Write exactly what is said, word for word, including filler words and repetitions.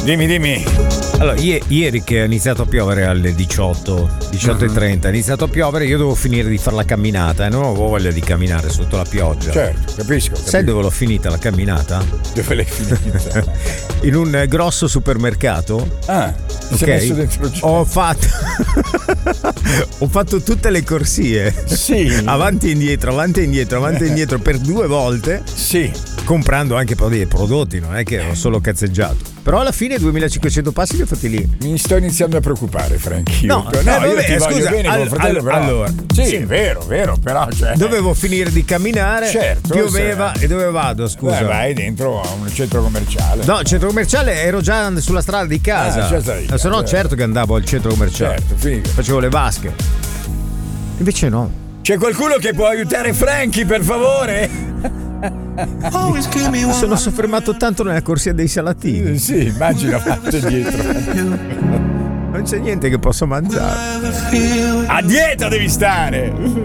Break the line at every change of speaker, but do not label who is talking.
Dimmi, dimmi.
Allora, i- ieri che è iniziato a piovere alle diciotto, diciotto e trenta, è iniziato a piovere, io dovevo finire di fare la camminata e non avevo voglia di camminare sotto la pioggia.
Certo, capisco. capisco.
Sai dove l'ho finita la camminata?
Dove l'hai finita?
In un grosso supermercato.
Ah, ti
ok.
sei messo dentro il
Ho fatto ho fatto tutte le corsie.
Sì.
Avanti e indietro, avanti e indietro, avanti e indietro per due volte.
Sì.
Comprando anche poi dei prodotti, non è che ho solo cazzeggiato. Però alla fine duemilacinquecento passi li ho fatti lì.
Mi sto iniziando a preoccupare, Frank.
No,
no,
no,
io
vabbè,
ti voglio
scusa,
bene
all-
con fratello,
all-
però.
allora,
sì,
sì.
è vero, vero, però cioè,
Dovevo finire di camminare,
Certo,
pioveva
sì.
e dove vado, scusa?
Beh, vai dentro a un centro commerciale.
No, il centro commerciale ero già sulla strada di casa.
Ah, già stai di
Se no,
casa.
certo che andavo al centro commerciale.
Certo, figo.
Facevo le vasche. Invece no.
C'è qualcuno che può aiutare Frankie, per favore?
Mi sono soffermato tanto nella corsia dei salatini.
Eh, Sì, immagino fatto dietro.
Non c'è niente che posso mangiare.
A dieta devi stare.